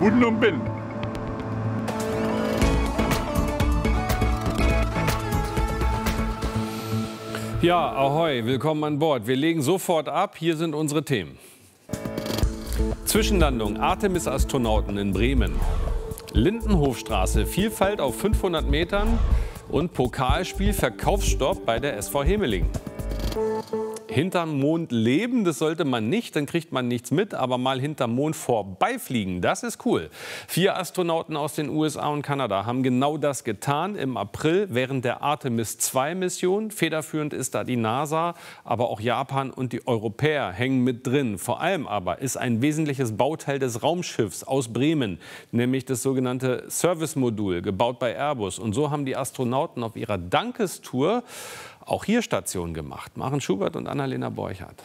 Buden und Binnen. Ja, ahoi, willkommen an Bord. Wir legen sofort ab. Hier sind unsere Themen. Zwischenlandung Artemis-Astronauten in Bremen. Lindenhofstraße, Vielfalt auf 500 Metern. Und Pokalspiel Verkaufsstopp bei der SV Hemeling. Hinterm Mond leben, das sollte man nicht, dann kriegt man nichts mit. Aber mal hinterm Mond vorbeifliegen, das ist cool. 4 Astronauten aus den USA und Kanada haben genau das getan im April während der Artemis-2-Mission. Federführend ist da die NASA, aber auch Japan und die Europäer hängen mit drin. Vor allem aber ist ein wesentliches Bauteil des Raumschiffs aus Bremen, nämlich das sogenannte Service-Modul, gebaut bei Airbus. Und so haben die Astronauten auf ihrer Dankestour auch hier Station gemacht. Maren Schubert und Annalena Borchardt.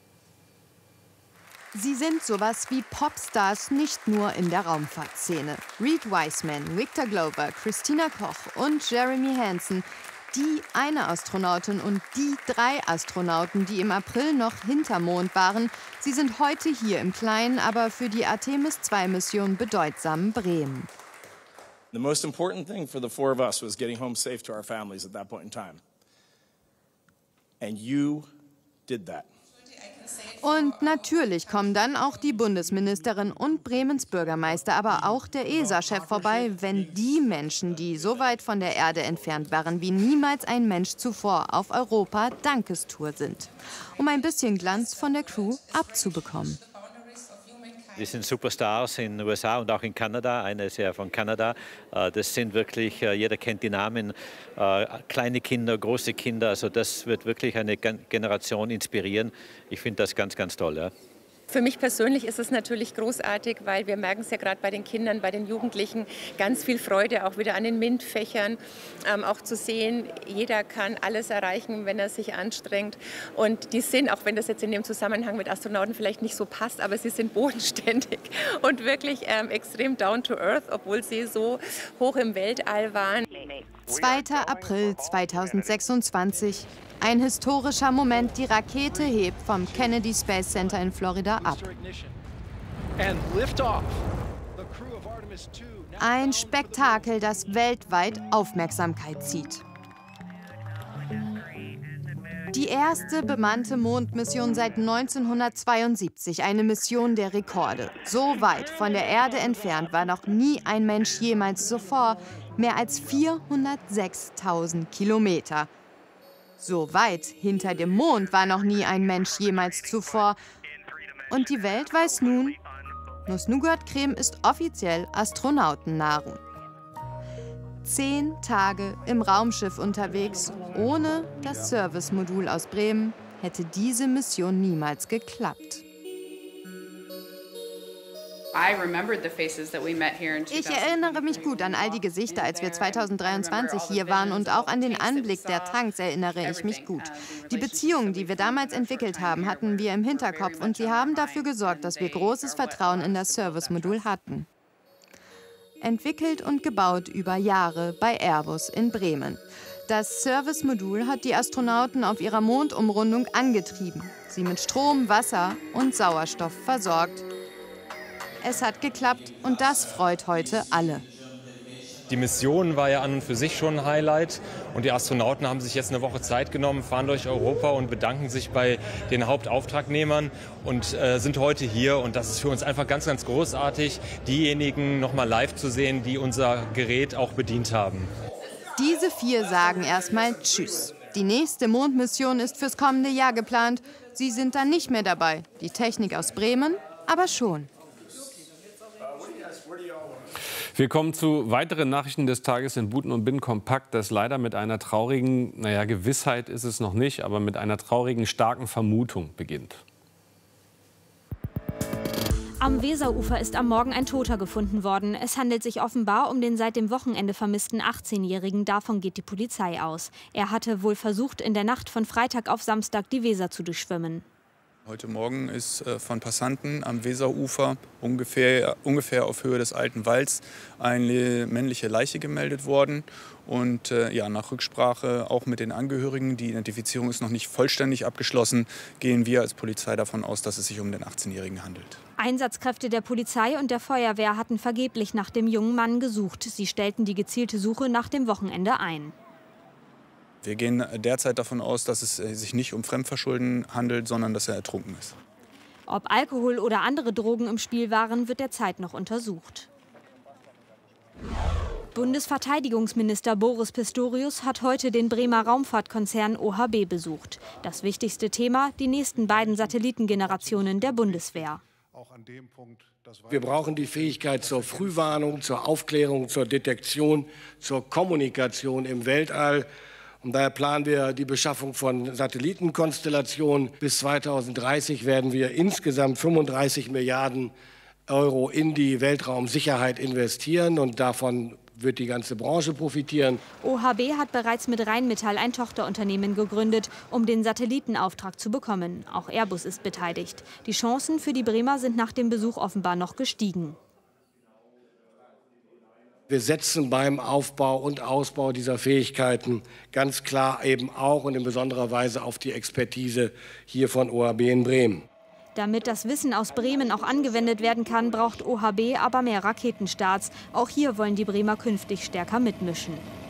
Sie sind sowas wie Popstars, nicht nur in der Raumfahrtszene. Reed Wiseman, Victor Glover, Christina Koch und Jeremy Hansen. Die eine Astronautin und die 3 Astronauten, die im April noch hinterm Mond waren. Sie sind heute hier im kleinen, aber für die Artemis-2-Mission bedeutsamen Bremen. The most important thing for the 4 of us was getting home safe to our families at that point in time. And you did that. Und natürlich kommen dann auch die Bundesministerin und Bremens Bürgermeister, aber auch der ESA-Chef vorbei, wenn die Menschen, die so weit von der Erde entfernt waren wie niemals ein Mensch zuvor, auf Europa Dankestour sind, um ein bisschen Glanz von der Crew abzubekommen. Die sind Superstars in den USA und auch in Kanada. Einer ist ja von Kanada. Das sind wirklich, jeder kennt die Namen, kleine Kinder, große Kinder. Also das wird wirklich eine Generation inspirieren. Ich finde das ganz, ganz toll. Ja. Für mich persönlich ist es natürlich großartig, weil wir merken es ja gerade bei den Kindern, bei den Jugendlichen, ganz viel Freude auch wieder an den MINT-Fächern, auch zu sehen, jeder kann alles erreichen, wenn er sich anstrengt. Und die sind, auch wenn das jetzt in dem Zusammenhang mit Astronauten vielleicht nicht so passt, aber sie sind bodenständig und wirklich extrem down to earth, obwohl sie so hoch im Weltall waren. 2. April 2026. Ein historischer Moment, die Rakete hebt vom Kennedy Space Center in Florida ab. Ein Spektakel, das weltweit Aufmerksamkeit zieht. Die erste bemannte Mondmission seit 1972, eine Mission der Rekorde. So weit von der Erde entfernt war noch nie ein Mensch jemals zuvor, mehr als 406.000 Kilometer. So weit hinter dem Mond war noch nie ein Mensch jemals zuvor. Und die Welt weiß nun, Nuss-Nougat-Creme ist offiziell Astronautennahrung. 10 Tage im Raumschiff unterwegs, ohne das Service-Modul aus Bremen, hätte diese Mission niemals geklappt. Ich erinnere mich gut an all die Gesichter, als wir 2023 hier waren, und auch an den Anblick der Tanks erinnere ich mich gut. Die Beziehungen, die wir damals entwickelt haben, hatten wir im Hinterkopf, und sie haben dafür gesorgt, dass wir großes Vertrauen in das Service-Modul hatten. Entwickelt und gebaut über Jahre bei Airbus in Bremen. Das Service-Modul hat die Astronauten auf ihrer Mondumrundung angetrieben, sie mit Strom, Wasser und Sauerstoff versorgt. Es hat geklappt und das freut heute alle. Die Mission war ja an und für sich schon ein Highlight und die Astronauten haben sich jetzt eine Woche Zeit genommen, fahren durch Europa und bedanken sich bei den Hauptauftragnehmern und sind heute hier, und das ist für uns einfach ganz, ganz großartig, diejenigen noch mal live zu sehen, die unser Gerät auch bedient haben. Diese 4 sagen erstmal Tschüss. Die nächste Mondmission ist fürs kommende Jahr geplant. Sie sind dann nicht mehr dabei. Die Technik aus Bremen aber schon. Wir kommen zu weiteren Nachrichten des Tages in Buten und Binnen kompakt, das leider mit einer traurigen, Gewissheit ist es noch nicht, aber mit einer traurigen, starken Vermutung beginnt. Am Weserufer ist am Morgen ein Toter gefunden worden. Es handelt sich offenbar um den seit dem Wochenende vermissten 18-Jährigen. Davon geht die Polizei aus. Er hatte wohl versucht, in der Nacht von Freitag auf Samstag die Weser zu durchschwimmen. Heute Morgen ist von Passanten am Weserufer ungefähr auf Höhe des Alten Walds eine männliche Leiche gemeldet worden. Und nach Rücksprache auch mit den Angehörigen, die Identifizierung ist noch nicht vollständig abgeschlossen, gehen wir als Polizei davon aus, dass es sich um den 18-Jährigen handelt. Einsatzkräfte der Polizei und der Feuerwehr hatten vergeblich nach dem jungen Mann gesucht. Sie stellten die gezielte Suche nach dem Wochenende ein. Wir gehen derzeit davon aus, dass es sich nicht um Fremdverschulden handelt, sondern dass er ertrunken ist. Ob Alkohol oder andere Drogen im Spiel waren, wird derzeit noch untersucht. Bundesverteidigungsminister Boris Pistorius hat heute den Bremer Raumfahrtkonzern OHB besucht. Das wichtigste Thema: die nächsten beiden Satellitengenerationen der Bundeswehr. Wir brauchen die Fähigkeit zur Frühwarnung, zur Aufklärung, zur Detektion, zur Kommunikation im Weltall. Und daher planen wir die Beschaffung von Satellitenkonstellationen. Bis 2030 werden wir insgesamt 35 Milliarden Euro in die Weltraumsicherheit investieren. Und davon wird die ganze Branche profitieren. OHB hat bereits mit Rheinmetall ein Tochterunternehmen gegründet, um den Satellitenauftrag zu bekommen. Auch Airbus ist beteiligt. Die Chancen für die Bremer sind nach dem Besuch offenbar noch gestiegen. Wir setzen beim Aufbau und Ausbau dieser Fähigkeiten ganz klar eben auch und in besonderer Weise auf die Expertise hier von OHB in Bremen. Damit das Wissen aus Bremen auch angewendet werden kann, braucht OHB aber mehr Raketenstarts. Auch hier wollen die Bremer künftig stärker mitmischen.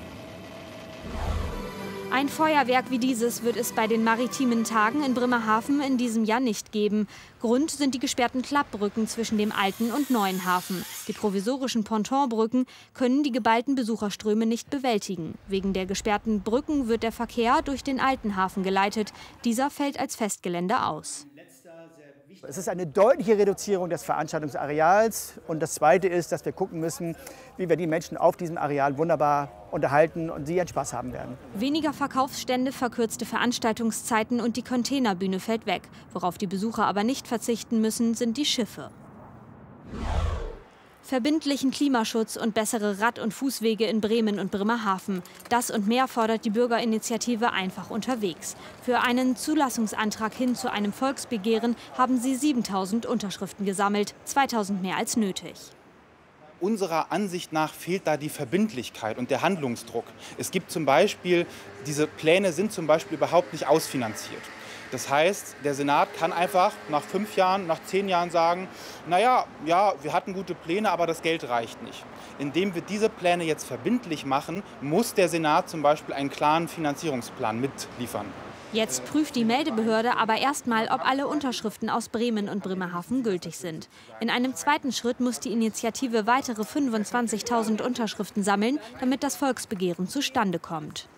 Ein Feuerwerk wie dieses wird es bei den maritimen Tagen in Bremerhaven in diesem Jahr nicht geben. Grund sind die gesperrten Klappbrücken zwischen dem alten und neuen Hafen. Die provisorischen Pontonbrücken können die geballten Besucherströme nicht bewältigen. Wegen der gesperrten Brücken wird der Verkehr durch den alten Hafen geleitet. Dieser fällt als Festgelände aus. Es ist eine deutliche Reduzierung des Veranstaltungsareals. Und das Zweite ist, dass wir gucken müssen, wie wir die Menschen auf diesem Areal wunderbar unterhalten und sie ihren Spaß haben werden. Weniger Verkaufsstände, verkürzte Veranstaltungszeiten und die Containerbühne fällt weg. Worauf die Besucher aber nicht verzichten müssen, sind die Schiffe. Verbindlichen Klimaschutz und bessere Rad- und Fußwege in Bremen und Bremerhaven. Das und mehr fordert die Bürgerinitiative Einfach unterwegs. Für einen Zulassungsantrag hin zu einem Volksbegehren haben sie 7.000 Unterschriften gesammelt, 2.000 mehr als nötig. Unserer Ansicht nach fehlt da die Verbindlichkeit und der Handlungsdruck. Es gibt zum Beispiel, diese Pläne sind zum Beispiel überhaupt nicht ausfinanziert. Das heißt, der Senat kann einfach nach 5 Jahren, nach 10 Jahren sagen, naja, ja, wir hatten gute Pläne, aber das Geld reicht nicht. Indem wir diese Pläne jetzt verbindlich machen, muss der Senat zum Beispiel einen klaren Finanzierungsplan mitliefern. Jetzt prüft die Meldebehörde aber erstmal, ob alle Unterschriften aus Bremen und Bremerhaven gültig sind. In einem zweiten Schritt muss die Initiative weitere 25.000 Unterschriften sammeln, damit das Volksbegehren zustande kommt.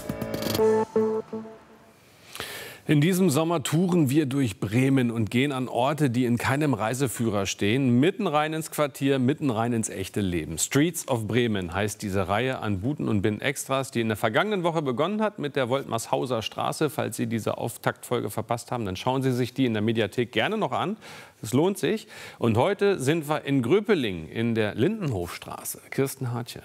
In diesem Sommer touren wir durch Bremen und gehen an Orte, die in keinem Reiseführer stehen. Mitten rein ins Quartier, mitten rein ins echte Leben. Streets of Bremen heißt diese Reihe an Buten und Bin-Extras, die in der vergangenen Woche begonnen hat mit der Woltmarshauser Straße. Falls Sie diese Auftaktfolge verpasst haben, dann schauen Sie sich die in der Mediathek gerne noch an. Das lohnt sich. Und heute sind wir in Gröpeling in der Lindenhofstraße. Kirsten Hartje.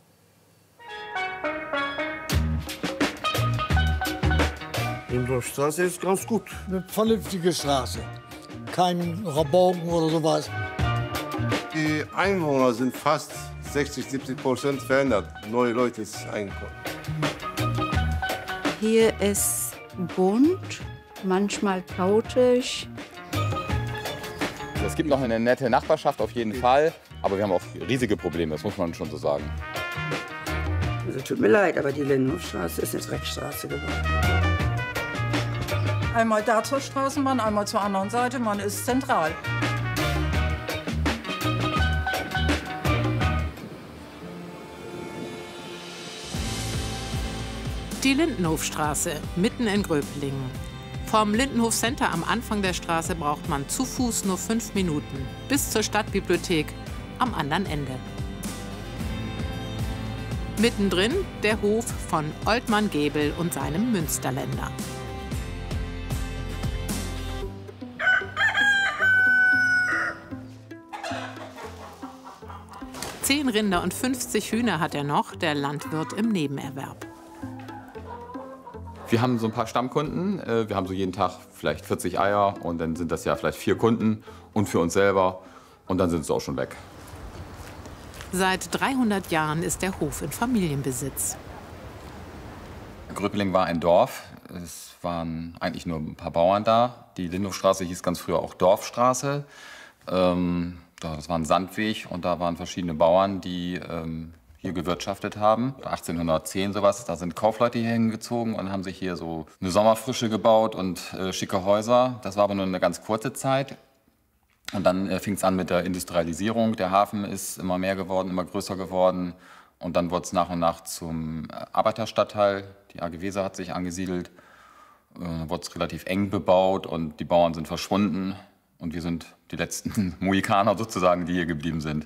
Die Lindenhofstraße ist ganz gut. Eine vernünftige Straße. Kein Rabauken oder sowas. Die Einwohner sind fast 60–70% verändert. Neue Leute sind eingekommen. Hier ist bunt, manchmal chaotisch. Es gibt noch eine nette Nachbarschaft auf jeden Fall, aber wir haben auch riesige Probleme, das muss man schon so sagen. Also tut mir leid, aber die Lindenhofstraße ist eine Dreckstraße geworden. Einmal da zur Straßenbahn, einmal zur anderen Seite, man ist zentral. Die Lindenhofstraße, mitten in Gröpelingen. Vom Lindenhof Center am Anfang der Straße braucht man zu Fuß nur 5 Minuten, bis zur Stadtbibliothek am anderen Ende. Mittendrin der Hof von Oltmann Gebel und seinem Münsterländer. Zehn Rinder und 50 Hühner hat er noch, der Landwirt im Nebenerwerb. Wir haben so ein paar Stammkunden. Wir haben so jeden Tag vielleicht 40 Eier und dann sind das ja vielleicht 4 Kunden und für uns selber und dann sind sie auch schon weg. Seit 300 Jahren ist der Hof in Familienbesitz. Gröpeling war ein Dorf. Es waren eigentlich nur ein paar Bauern da. Die Lindenhofstraße hieß ganz früher auch Dorfstraße. Das war ein Sandweg und da waren verschiedene Bauern, die hier gewirtschaftet haben. 1810 sowas, da sind Kaufleute hier hingezogen und haben sich hier so eine Sommerfrische gebaut und schicke Häuser. Das war aber nur eine ganz kurze Zeit. Und dann fing es an mit der Industrialisierung. Der Hafen ist immer mehr geworden, immer größer geworden. Und dann wurde es nach und nach zum Arbeiterstadtteil. Die AG Weser hat sich angesiedelt. Dann wurde es relativ eng bebaut und die Bauern sind verschwunden. Und wir sind die letzten Mohikaner sozusagen, die hier geblieben sind.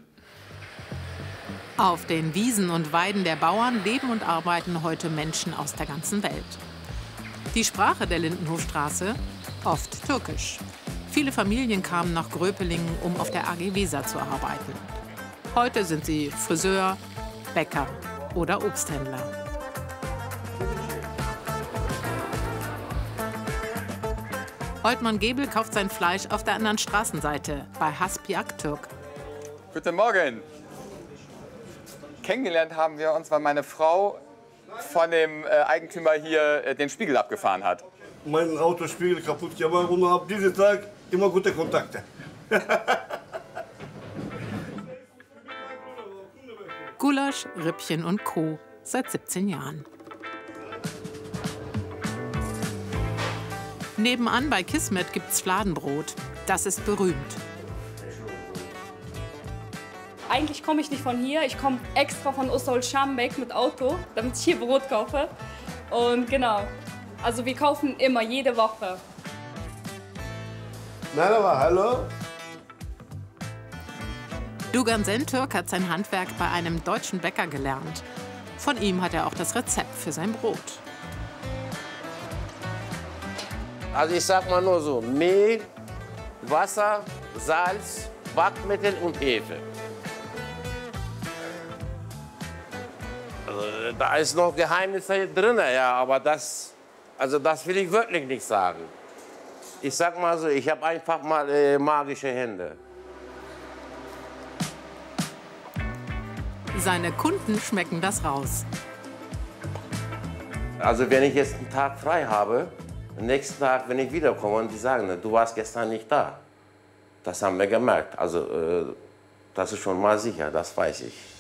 Auf den Wiesen und Weiden der Bauern leben und arbeiten heute Menschen aus der ganzen Welt. Die Sprache der Lindenhofstraße? Oft Türkisch. Viele Familien kamen nach Gröpelingen, um auf der AG Weser zu arbeiten. Heute sind sie Friseur, Bäcker oder Obsthändler. Oltmann Gebel kauft sein Fleisch auf der anderen Straßenseite, bei Hasbi Aktürk. Guten Morgen. Kennengelernt haben wir uns, weil meine Frau von dem Eigentümer hier den Spiegel abgefahren hat. Mein Autospiegel kaputt gemacht und ab diesem Tag immer gute Kontakte. Gulasch, Rippchen und Co. seit 17 Jahren. Nebenan bei Kismet gibt's Fladenbrot. Das ist berühmt. Eigentlich komme ich nicht von hier. Ich komme extra von Ostol-Scharmbeck mit Auto, damit ich hier Brot kaufe. Und genau, also wir kaufen immer, jede Woche. Merhaba, hallo. Dugan Sentürk hat sein Handwerk bei einem deutschen Bäcker gelernt. Von ihm hat er auch das Rezept für sein Brot. Also ich sag mal nur so, Mehl, Wasser, Salz, Backmittel und Hefe. Also, da ist noch Geheimnisse drin, ja, aber das will ich wirklich nicht sagen. Ich sag mal so, ich habe einfach mal magische Hände. Seine Kunden schmecken das raus. Also wenn ich jetzt einen Tag frei habe, am nächsten Tag, wenn ich wiederkomme und die sagen, du warst gestern nicht da. Das haben wir gemerkt. Also das ist schon mal sicher, das weiß ich.